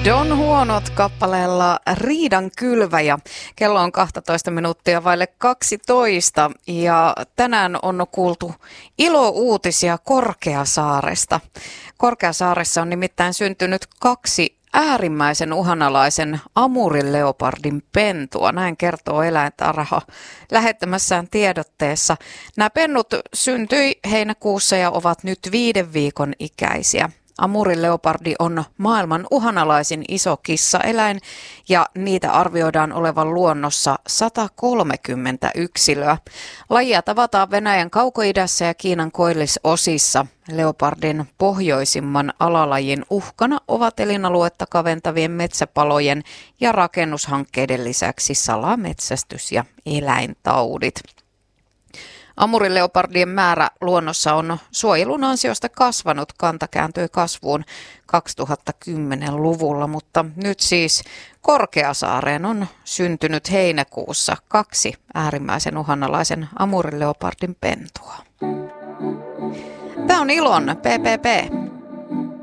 Don Huonot kappaleella Riidan kylväjä. Kello on 12 minuuttia vaille 12 ja tänään on kuultu ilouutisia Korkeasaaresta. Korkeasaaressa on nimittäin syntynyt 2 äärimmäisen uhanalaisen amurileopardin pentua. Näin kertoo Eläintarha lähettämässään tiedotteessa. Nämä pennut syntyi heinäkuussa ja ovat nyt 5 viikon ikäisiä. Amurileopardi on maailman uhanalaisin iso kissaeläin ja niitä arvioidaan olevan luonnossa 130 yksilöä. Lajia tavataan Venäjän kaukoidässä ja Kiinan koillisosissa. Leopardin pohjoisimman alalajin uhkana ovat elinaluetta kaventavien metsäpalojen ja rakennushankkeiden lisäksi salametsästys ja eläintaudit. Amurileopardien määrä luonnossa on suojelun ansiosta kasvanut. Kanta kääntyi kasvuun 2010-luvulla, mutta nyt siis Korkeasaareen on syntynyt heinäkuussa 2 äärimmäisen uhanalaisen amurileopardin pentua. Tämä on Ilon PPP.